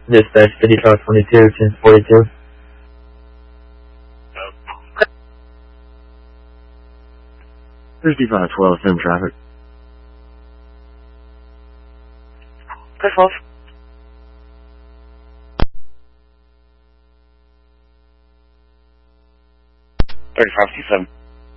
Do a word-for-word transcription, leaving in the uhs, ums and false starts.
Dispatch fifty-five twenty-two, ten forty-two. fifty-five twelve, sim traffic. Push off. thirty-five fifty-seven.